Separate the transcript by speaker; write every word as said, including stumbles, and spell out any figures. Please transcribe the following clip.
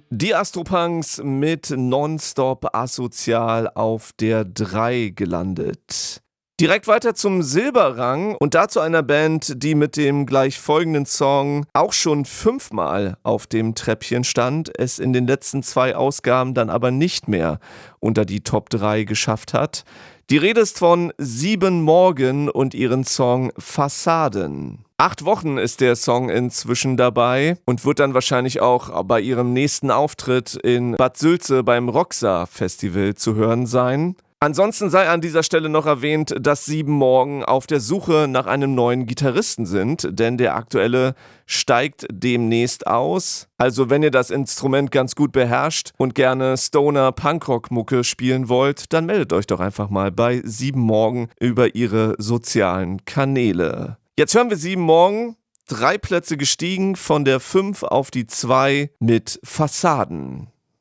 Speaker 1: Die Astropunks mit Nonstop Asozial auf der drei gelandet. Direkt weiter zum Silberrang und dazu einer Band, die mit dem gleich folgenden Song auch schon fünfmal auf dem Treppchen stand, es in den letzten zwei Ausgaben dann aber nicht mehr unter die Top drei geschafft hat. Die Rede ist von Sieben Morgen und ihren Song Fassaden. Acht Wochen ist der Song inzwischen dabei und wird dann wahrscheinlich auch bei ihrem nächsten Auftritt in Bad Sülze beim Roxa Festival zu hören sein. Ansonsten sei an dieser Stelle noch erwähnt, dass Sieben Morgen auf der Suche nach einem neuen Gitarristen sind, denn der aktuelle steigt demnächst aus. Also wenn ihr das Instrument ganz gut beherrscht und gerne Stoner Punkrock-Mucke spielen wollt, dann meldet euch doch einfach mal bei Sieben Morgen über ihre sozialen Kanäle. Jetzt hören wir Sieben Morgen, drei Plätze gestiegen, von der fünf auf die zwei mit Fassaden.